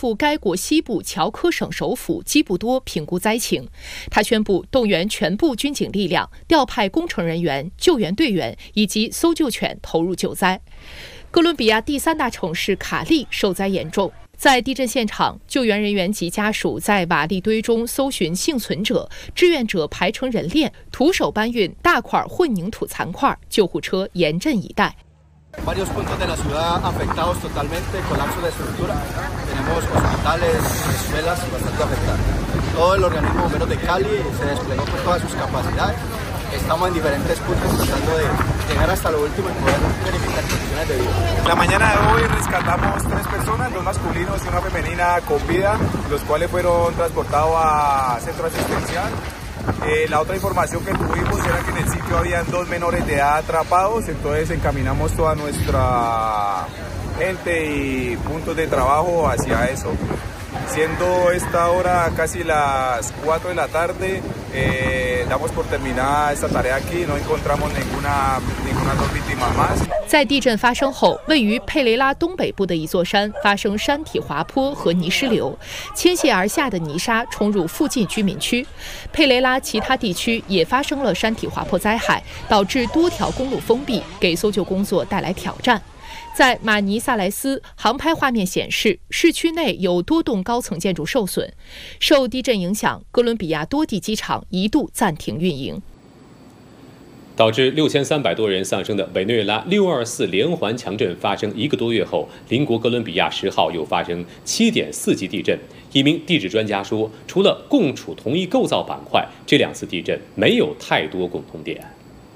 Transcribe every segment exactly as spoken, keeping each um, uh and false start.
赴该国西部乔科省首府基布多评估灾情。他宣布动员全部军警力量，调派工程人员、救援队员以及搜救犬投入救灾。哥伦比亚第三大城市卡利受灾严重。在地震现场，救援人员及家属在瓦砾堆中搜寻幸存者，志愿者排成人链，徒手搬运大块混凝土残块，救护车严阵以待。 Varios puntos de la ciudad afectados totalmente, colapso de estructura. Tenemos hospitales, escuelas bastante afectadas. Todo el organismo bomberos de Cali se desplegó con todas sus capacidades. Estamos en diferentes puntos tratando de llegar hasta lo último y poder verificar condiciones de vida. La mañana de hoy rescatamos tres personas, dos masculinos y una femenina con vida, los cuales fueron transportados a centro asistencial. Eh, la otra información que tuvimos era que en el sitio habían dos menores de edad atrapados, entonces encaminamos toda nuestra gente y puntos de trabajo hacia eso. Siendo esta hora casi las cuatro de la tarde, eh, damos por terminada esta tarea aquí, no encontramos ninguna, ninguna dos víctimas más. 在地震发生后，位于佩雷拉东北部的一座山发生山体滑坡和泥石流，倾泻而下的泥沙冲入附近居民区。佩雷拉其他地区也发生了山体滑坡灾害，导致多条公路封闭，给搜救工作带来挑战。在马尼萨莱斯，航拍画面显示，市区内有多栋高层建筑受损。受地震影响，哥伦比亚多地机场一度暂停运营。 导致六千三百多人丧生的委内瑞拉六二四连环强震发生一个多月后，邻国哥伦比亚十号又发生七点四级地震。一名地质专家说，除了共处同一构造板块，这两次地震没有太多共同点。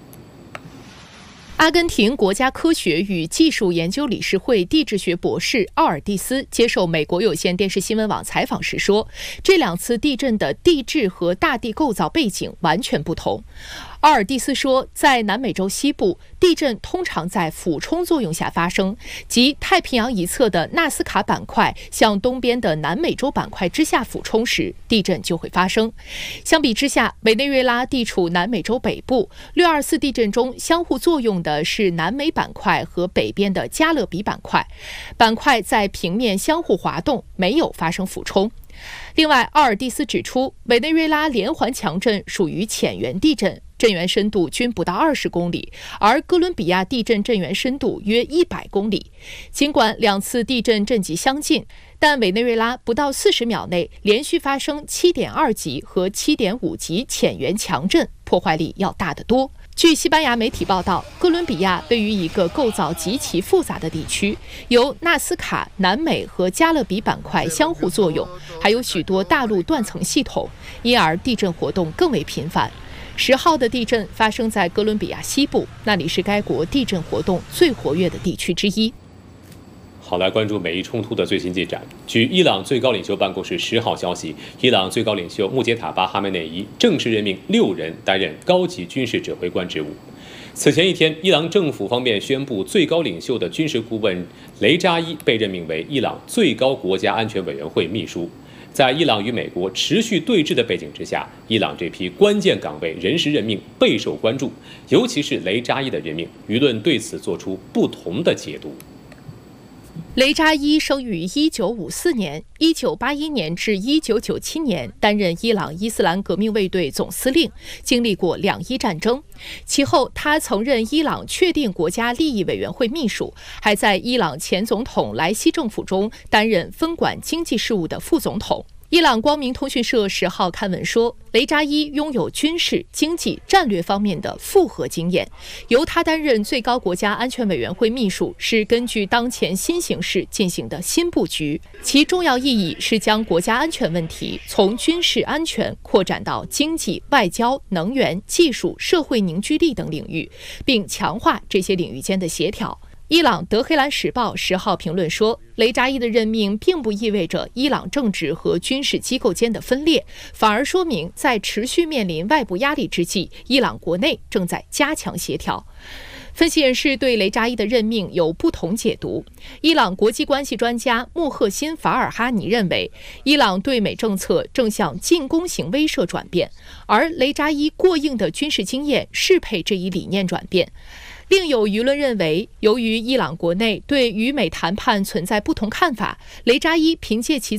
阿根廷国家科学与技术研究理事会地质学博士奥尔蒂斯接受美国有线电视新闻网采访时说，这两次地震的地质和大地构造背景完全不同。奥尔蒂斯说，在南美洲西部，地震通常在俯冲作用下发生，即太平洋一侧的纳斯卡板块向东边的南美洲板块之下俯冲时，地震就会发生。相比之下，委内瑞拉地处南美洲北部，六二四地震中相互作用的是南美板块和北边的加勒比板块，板块在平面相互滑动，没有发生俯冲。另外，奥尔蒂斯指出，委内瑞拉连环强震属于浅源地震，震源深度均不到二十公里，而哥伦比亚地震震源深度约一百公里。尽管两次地震震级相近，但委内瑞拉不到四十秒内连续发生七点二级和七点五级浅源强震，破坏力要大得多。据西班牙媒体报道，哥伦比亚位于一个构造极其复杂的地区，由纳斯卡、南美和加勒比板块相互作用，还有许多大陆断层系统，因而地震活动更为频繁。十号的地震发生在哥伦比亚西部，那里是该国地震活动最活跃的地区之一。 好，来关注美伊冲突的最新进展。据伊朗最高领袖办公室十号消息，伊朗最高领袖穆杰塔巴·哈梅内伊正式任命六人担任高级军事指挥官职务。此前一天，伊朗政府方面宣布，最高领袖的军事顾问雷扎伊被任命为伊朗最高国家安全委员会秘书。在伊朗与美国持续对峙的背景之下，伊朗这批关键岗位人事任命备受关注，尤其是雷扎伊的任命，舆论对此做出不同的解读。 雷扎伊生于一九五四年，一九八一年至一九九七年担任伊朗伊斯兰革命卫队总司令，经历过两伊战争。其后，他曾任伊朗确定国家利益委员会秘书，还在伊朗前总统莱西政府中担任分管经济事务的副总统。伊朗光明通讯社十号刊文说，雷扎伊拥有军事、经济、战略方面的复合经验。由他担任最高国家安全委员会秘书，是根据当前新形势进行的新布局，其重要意义是将国家安全问题从军事安全扩展到经济、外交、能源、技术、社会凝聚力等领域，并强化这些领域间的协调。伊朗德黑兰时报十号评论说，雷扎伊的任命并不意味着伊朗政治和军事机构间的分裂，反而说明在持续面临外部压力之际，伊朗国内正在加强协调。分析人士对雷扎伊的任命有不同解读。伊朗国际关系专家穆赫辛·法尔哈尼认为，伊朗对美政策正向进攻型威慑转变，而雷扎伊过硬的军事经验适配这一理念转变。另有舆论认为，由于伊朗国内对与美谈判存在不同看法，雷扎伊凭借其